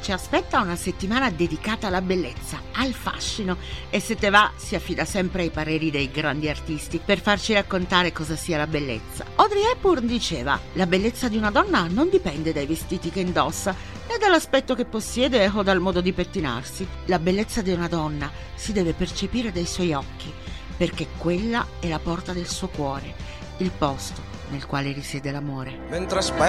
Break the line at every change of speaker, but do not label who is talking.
Ci aspetta una settimana dedicata alla bellezza, al fascino, e se te va si affida sempre ai pareri dei grandi artisti per farci raccontare cosa sia la bellezza. Audrey Hepburn diceva: la bellezza di una donna non dipende dai vestiti che indossa, né dall'aspetto che possiede o dal modo di pettinarsi. La bellezza di una donna si deve percepire dai suoi occhi, perché quella è la porta del suo cuore, il posto nel quale risiede l'amore.
Mentre